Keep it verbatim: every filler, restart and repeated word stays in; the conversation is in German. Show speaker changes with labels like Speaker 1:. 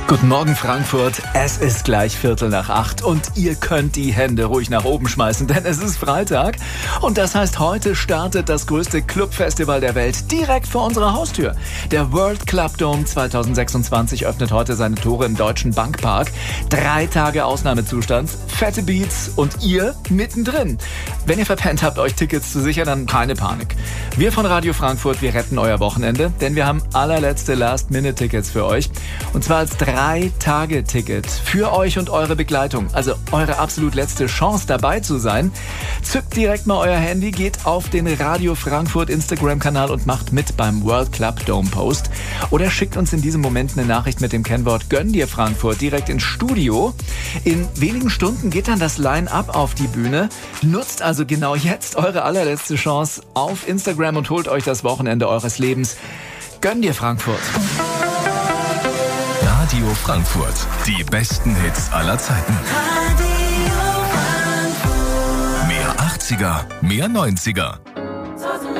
Speaker 1: Guten Morgen Frankfurt, es ist gleich Viertel nach acht und ihr könnt die Hände ruhig nach oben schmeißen, denn es ist Freitag und das heißt, heute startet das größte Clubfestival der Welt direkt vor unserer Haustür. Der World Club Dome zweitausendsechsundzwanzig öffnet heute seine Tore im Deutschen Bankpark. Drei Tage Ausnahmezustand, fette Beats und ihr mittendrin. Wenn ihr verpennt habt, euch Tickets zu sichern, dann keine Panik. Wir von Radio Frankfurt, wir retten euer Wochenende, denn wir haben allerletzte Last-Minute-Tickets für euch und zwar als drei Drei-Tage-Ticket für euch und eure Begleitung. Also eure absolut letzte Chance dabei zu sein. Zückt direkt mal euer Handy, geht auf den Radio Frankfurt Instagram-Kanal und macht mit beim World Club Dome Post. Oder schickt uns in diesem Moment eine Nachricht mit dem Kennwort Gönn dir Frankfurt direkt ins Studio. In wenigen Stunden geht dann das Line-Up auf die Bühne. Nutzt also genau jetzt eure allerletzte Chance auf Instagram und holt euch das Wochenende eures Lebens. Gönn dir Frankfurt.
Speaker 2: Radio Frankfurt. Die besten Hits aller Zeiten. Mehr achtziger, mehr neunziger.